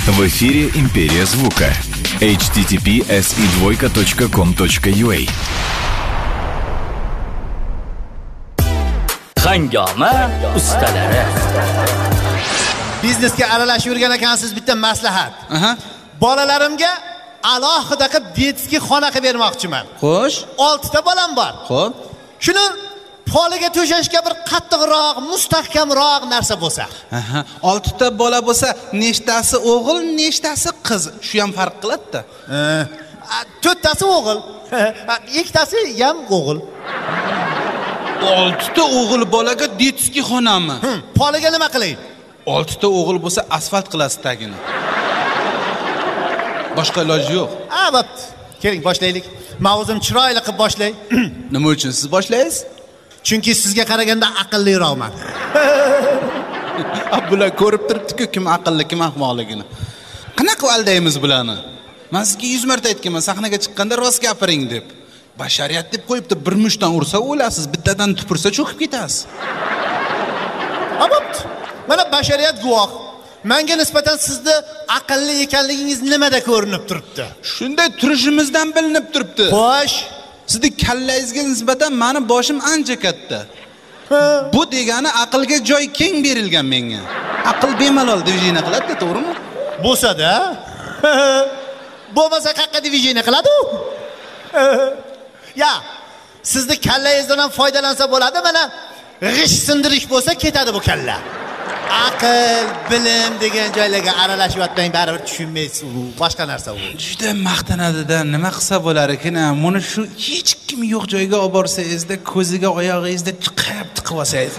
В эфире «Империя звука». https://com.ua. Hangoma ustalari. Biznesga aralashib yurgan ekansiz, bitta maslahat. Bolalarimga alohida qilib dietskiy xona qilib bermoqchiman. Xo'sh, 6 ta bolam bor. xo'p. Shuni poliga to'shashga bir qattiqroq, mustahkamroq narsa bo'lsa. 6 ta bola bo'lsa, nechtasi o'g'il, nechtasi qiz? Shu ham farq qiladi-da. 4 tasi o'g'il, 2 tasi ham o'g'il. 6 ta o'g'il bolaga dietskiy xonami? Poliga nima qilay? 6 ta o'g'il bo'lsa, asfalt qilasiz tagini. Boshqa iloji yo'q. Bo'pti. Keling, boshlaylik. Men o'zim chiroyli qilib boshlay. Nima uchun siz boshlaysiz? Chunki sizga qaraganda aqlliroqman. Bular ko'rib turibdi-ku, kim aqlli, kim ahmoqligini. Qanaqa aldaymiz bularni? Men sizga 100 marta aytganman, sahnaga chiqqanda rost gapiring deb. Bashariyat deb qo'yibdi, bir mushdan ursa o'lasiz, bittadan tupursa cho'kib ketasiz. Bo'pti. Mana bashariyat guvoh. Menga nisbatan sizni aqlli ekanligingiz nimada ko'rinib turibdi? Shunday turishimizdan bilinib turibdi. Xo'sh, sizni kallangizga nisbatan meni boshim ancha katta. Bu degani aqlga joy keng berilgan menga. Aql bemalol divizhina qiladi, to'g'rimi? Bo'lsa-da. Bo'lmasa qayerga divizhina qiladi u? Ya, sizni kallangizdan ham foydalansa bo'ladi, mana g'ish sindirish bo'lsa ketadi bu kalla. Aql, bilim degan joylarga aralashib yotmang, baribir tushunmaysiz u, boshqa narsa u. Juda maqtanadi-da, nima qilsa bo'lar ekan? Buni shu hech kim yo'q joyga olib borsangizda, ko'ziga, oyog'ingizda tiqib olsangiz.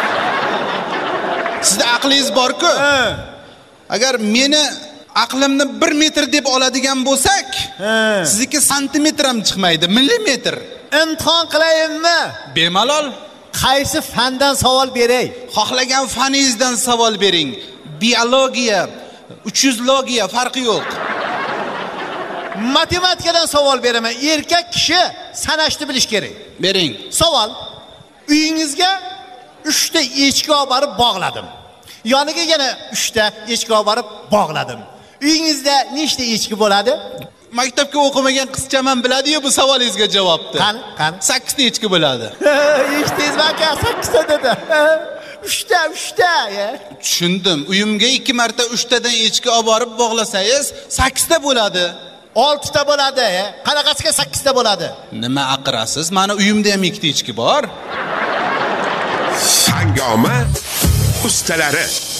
Sizda aqlingiz bor-ku? Agar meni aqlimni 1 metr deb oladigan bo'lsak, sizniki santimetr ham chiqmaydi, millimetr. Imtihon qilayinmi? Bemalol. Qaysi fandan savol beray? Xohlagan faningizdan savol bering. Biologiya, 300 logiya farqi yo'q. Matematikadan savol beraman. Erkak kishi sanashni bilish kerak. Bering. Savol. Uyingizga 3 ta echki olib borib bog'ladim. Yoniga yana 3 ta echki olib borib bog'ladim. Uyingizda nechta echki bo'ladi? Maktabga o'qimagan qizchaman biladi-yu bu savolingizga javobni. Qani? 8 ta echki bo'ladi. Eshitdingizmi aka? 8 ta dedi. 3 ta. Tushundim. Uyimga 2 marta 3 tadan echki olib borib bog'lasangiz, 8 ta bo'ladi. 6 ta bo'ladi. Qanaqasiga 8 ta bo'ladi? Nima aqirasiz? Meni uyimda ham 2 ta echki bor. Hangoma ustalari.